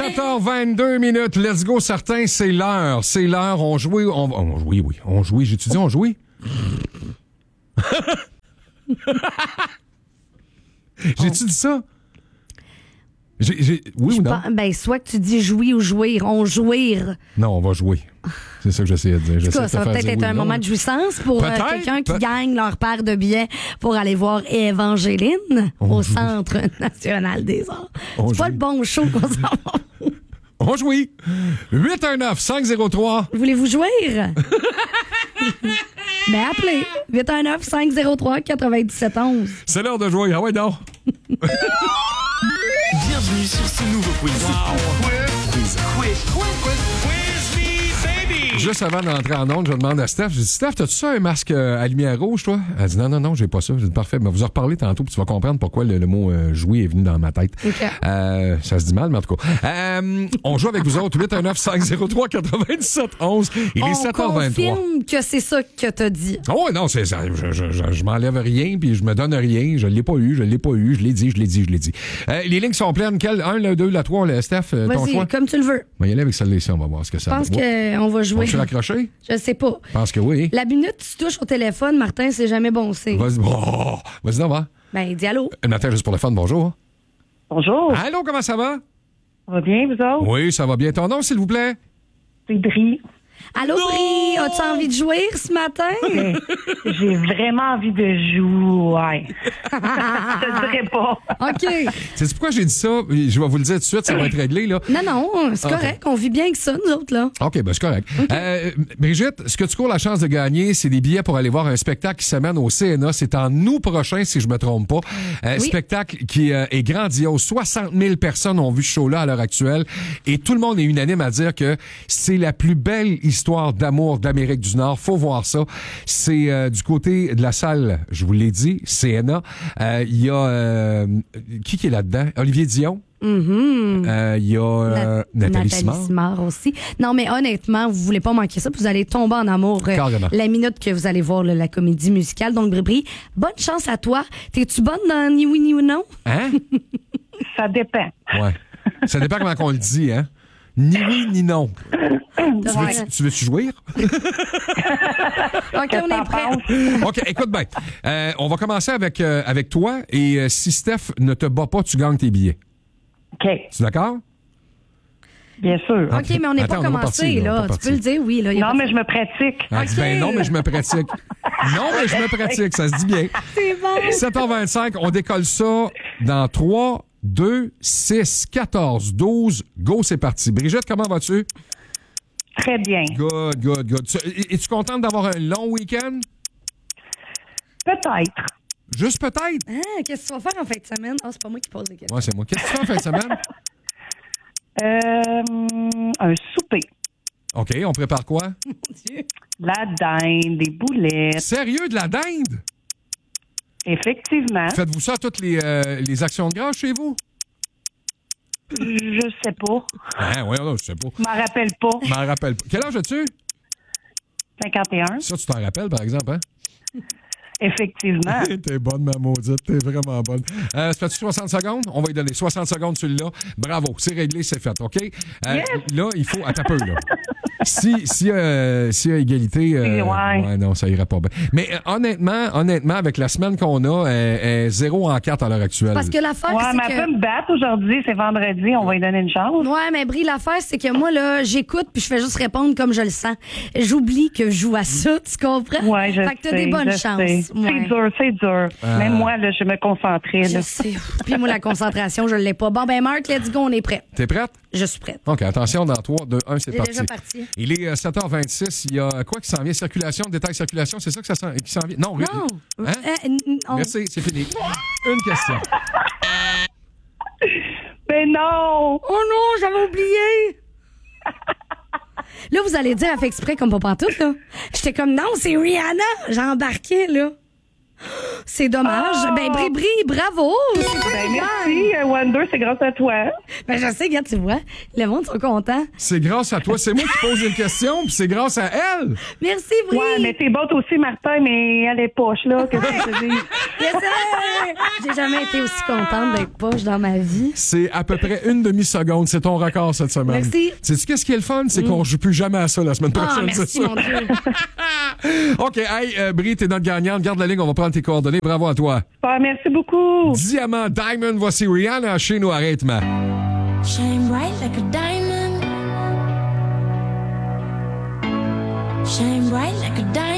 7h22 minutes. Let's go, certains, c'est l'heure. C'est l'heure. On jouait. On jouait. J'ai-tu dit on jouait? J'ai-tu dit ça? Oui ou non? Ben, soit que tu dis jouer ou jouir. On jouir. Non, on va jouer. C'est ça que j'essayais de dire. Ça va peut-être être un moment de jouissance pour quelqu'un qui gagne leur paire de billets pour aller voir Évangéline au Centre national des arts. C'est pas le bon show qu'on s'en va. On joue. 819-503. Voulez-vous jouir? Ben, appelez. 819-503-9711. C'est l'heure de jouer. Ah ouais, non. Bienvenue sur ce nouveau quiz. Juste avant d'entrer en onde, je demande à Steph, je dis, Steph, t'as-tu ça un masque à lumière rouge, toi? Elle dit, non, j'ai pas ça. J'ai dit, parfait, mais vous en reparlez tantôt, puis tu vas comprendre pourquoi le mot jouer est venu dans ma tête. Okay. Ça se dit mal, mais en tout cas. On joue avec vous autres, 819-503-9711. Il est 7h23. On confirme que c'est ça que t'as dit. Oh non, c'est ça. Je m'enlève rien, puis je me donne rien. Je l'ai pas eu. Je l'ai dit. Les lignes sont pleines. Quelle? 1, le 2, la 3, le Steph, ton choix? Vas-y, comme tu le veux. On va y aller avec celle-là ici, on va voir ce que ça Je pense qu'on va jouer. Tu l'accrocher? Je sais pas. Je pense que oui. La minute tu touches au téléphone, Martin, c'est jamais bon signe. Vas-y, on va. Ben, dis allô. Un matin, juste pour le fun, bonjour. Bonjour. Allô, comment ça va? Ça va bien, vous autres? Oui, ça va bien. Ton nom, s'il vous plaît? C'est Brie. Allô, Brie, as-tu envie de jouer ce matin? J'ai vraiment envie de jouer. Je te dirais pas. OK. C'est pourquoi j'ai dit ça? Je vais vous le dire tout de suite, ça va être réglé, là. Non, c'est correct. On vit bien avec ça, nous autres, là. OK, ben c'est correct. Okay. Brigitte, ce que tu cours la chance de gagner, c'est des billets pour aller voir un spectacle qui s'amène au CNA. C'est en août prochain, si je me trompe pas. Oui. Spectacle qui est grandiose. 60 000 personnes ont vu ce show-là à l'heure actuelle. Et tout le monde est unanime à dire que c'est la plus belle histoire d'amour d'Amérique du Nord. Faut voir ça. C'est du côté de la salle, je vous l'ai dit, CNA. Il y a... qui est là-dedans? Olivier Dion. Il y a Nathalie Simard aussi. Non, mais honnêtement, vous voulez pas manquer ça, puis vous allez tomber en amour la minute que vous allez voir la comédie musicale. Donc, Bribri, bonne chance à toi. T'es-tu bonne dans Ni oui, ni non? Hein? Ça dépend. Ouais. Ça dépend comment on le dit, hein? Ni oui, ni non. Tu veux-tu jouir? OK, on est prêts. OK, écoute bien. On va commencer avec toi et si Steph ne te bat pas, tu gagnes tes billets. OK. Tu es d'accord? Bien sûr. OK, mais on n'est pas commencé, là. Tu peux le dire, oui. Là, non, mais je me pratique. Okay. Ben non, mais je me pratique. Non, mais je me pratique, ça se dit bien. C'est bon. 7h25, on décolle ça dans 3, 2, 6, 14, 12. Go, c'est parti. Brigitte, comment vas-tu? Très bien. Good. Es-tu contente d'avoir un long week-end? Peut-être. Juste peut-être? Qu'est-ce que tu vas faire en fin de semaine? C'est pas moi qui pose des questions. Ouais, c'est moi. Qu'est-ce que tu fais en fin de semaine? Un souper. OK, on prépare quoi? Mon Dieu. La dinde, des boulettes. Sérieux, de la dinde? Effectivement. Faites-vous ça à toutes les actions de grâce chez vous? Je sais pas. Ouais, non, je sais pas. Je m'en rappelle pas. Je m'en rappelle pas. Quel âge as-tu? 51. Ça, tu t'en rappelles, par exemple, hein? Effectivement. T'es bonne, ma maudite. T'es vraiment bonne. Ça fait-tu 60 secondes? On va lui donner 60 secondes, celui-là. Bravo. C'est réglé, c'est fait. OK? Yes. Là, il faut... Attends un peu, là. S'il y a égalité... ouais, non, ça ira pas bien. Mais honnêtement, avec la semaine qu'on a, 0 en 4 à l'heure actuelle. Parce que l'affaire, Ouais, c'est mais elle peut me battre aujourd'hui. C'est vendredi. On va lui donner une chance. Ouais, mais Brie, l'affaire, c'est que moi, là, j'écoute puis je fais juste répondre comme je le sens. J'oublie que je joue à ça, tu comprends? Ouais, je sais. Fait que t'as des bonnes chances. Ouais. C'est dur. Même moi, là, je me concentrais. Je sais. Puis moi, la concentration, je l'ai pas. Bon, ben, Marc, let's go, on est prêt. T'es prête? Je suis prête. OK, attention, dans 3, 2, 1, c'est parti. Déjà parti. Il est 7h26. Il y a quoi qui s'en vient? Circulation, détail circulation, c'est ça qui s'en vient? Non, Non. Hein? Merci, c'est fini. Une question. Mais non! Oh non, j'avais oublié! Là, vous allez dire, elle fait exprès comme pas pantoute, là. J'étais comme, non, c'est Rihanna! J'ai embarqué, là. C'est dommage. Ben, Bri, bravo. C'est toi qui merci, Wonder, c'est grâce à toi. Ben, je sais, regarde, tu vois, le monde sont contents. C'est grâce à toi. C'est moi qui pose une question, puis c'est grâce à elle. Merci, Bri. Ouais, mais t'es bonne aussi, Martin, mais elle est poche, là. Qu'est-ce que je te dis? Yes, sir. J'ai jamais été aussi contente d'être poche dans ma vie. C'est à peu près une demi-seconde. C'est ton record cette semaine. Merci. Sais-tu qu'est-ce qui est le fun? C'est qu'on joue plus jamais à ça la semaine prochaine. Merci, c'est ça. mon Dieu. OK, hey, Bri, t'es notre gagnante. Garde la ligne, on va prendre tes coordonnées. Bravo à toi. Ah, merci beaucoup. Diamant Diamond, voici Rihanna chez nous à rythme. Shine bright like a diamond. Shine bright like a diamond.